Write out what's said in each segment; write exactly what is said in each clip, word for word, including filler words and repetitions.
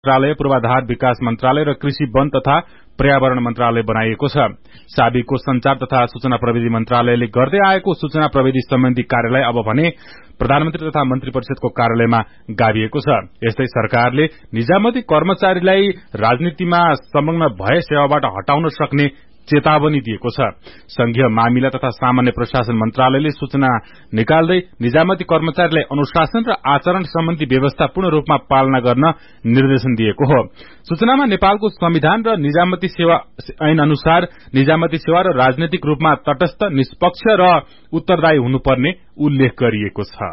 मन्त्रालय, पूर्वाधार विकास मन्त्रालय र कृषि वन तथा पर्यावरण मन्त्रालय बनाइएको छ। साबिकको संचार तथा सूचना प्रविधि मन्त्रालयले गर्दै आएको सूचना प्रविधि सम्बन्धी कार्यालय अब भने प्रधानमन्त्री तथा मन्त्री परिषदको कार्यालयमा गाभिएको छ। यस्तै सरकारले निजामती कर्मचारीलाई राजनीतिमा संलग्न भए सेवाबाट हटाउन सक्ने चेतावनी दिएको छ। संघीय मामिला तथा सामान्य प्रशासन मन्त्रालयले सूचना निकाल्दै निजामती कर्मचारीलाई अनुशासन र आचरण सम्बन्धी व्यवस्था पूर्ण रूपमा पालना गर्न निर्देशन दिएको हो। सूचनामा नेपालको संविधान र निजामती सेवा ऐन अनुसार निजामती सेवा र राजनैतिक रूपमा तटस्थ, निष्पक्ष र उत्तरदायी हुनुपर्ने उल्लेख गरिएको छ।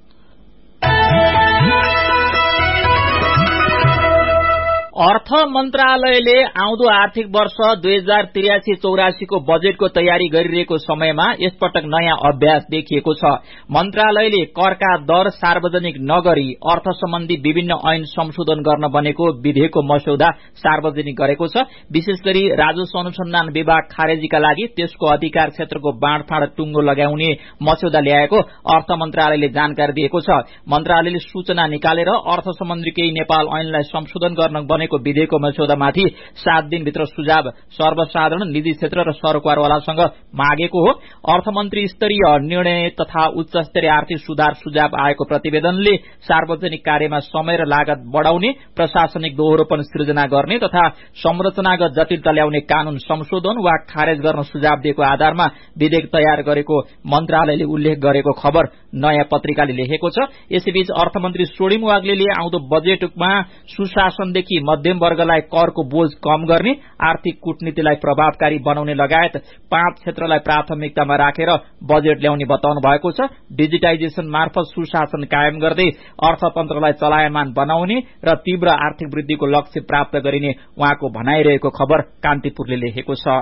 अर्थ मन्त्रालयले आउँदो आर्थिक वर्ष दुई हजार त्रियासी चौरासी को बजेटको तयारी गरिरहेको समयमा यसपटक नयाँ अभ्यास देखिएको छ। मन्त्रालयले करका दर सार्वजनिक नगरी अर्थ सम्बन्धी विभिन्न ऐन संशोधन गर्न बनेको विधेयकको मस्यौदा सार्वजनिक गरेको छ। विशेष गरी राजस्व अनुसन्धान विभाग खारेजीका लागि त्यसको अधिकार क्षेत्रको बाँडफाँड टुङ्गो लगाउने मस्यौदा ल्याएको अर्थ मन्त्रालयले जानकारी दिएको छ। मन्त्रालयले सूचना निकालेर अर्थ सम्बन्धी केही नेपाल ऐनलाई संशोधन गर्न बनेको विधेयकको मस्यौदामाथि सात दिनभित्र सुझाव सर्वसाधारण, निजी क्षेत्र र सरकारवालासँग मागेको हो। अर्थमन्त्री स्तरीय निर्णय तथा उच्च स्तरीय आर्थिक सुधार सुझाव आएको प्रतिवेदनले सार्वजनिक कार्यमा समय र लागत बढ़ाउने, प्रशासनिक दोहोरोपन सृजना गर्ने तथा संरचनागत जटिलता ल्याउने कानून संशोधन वा खारेज गर्न सुझाव दिएको आधारमा विधेयक तयार गरेको मन्त्रालयले उल्लेख गरेको खबर नयाँ पत्रिकाले लेखेको छ। यसैबीच अर्थमन्त्री सोडिम वाग्लेले आउँदो बजेटमा सुशासनदेखि मध्यम वर्गलाई करको बोझ कम गर्ने, आर्थिक कूटनीतिलाई प्रभावकारी बनाउने लगायत पाँच क्षेत्रलाई प्राथमिकतामा राखेर बजेट ल्याउने बताउनु भएको छ। डिजिटाइजेशन मार्फत सुशासन कायम गर्दै अर्थतन्त्रलाई चलायमान बनाउने र तीव्र आर्थिक वृद्धिको लक्ष्य प्राप्त गरिने उहाँको भनाइरहेको खबर कान्तिपुरले लेखेको छ।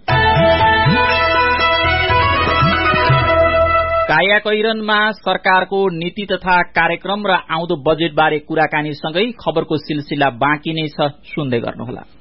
कायाकैरनमा सरकारको नीति तथा कार्यक्रम र आउँदो बजेटबारे कुराकानीसँगै खबरको सिलसिला बाँकी नै छ, सुन्दै गर्नुहोला।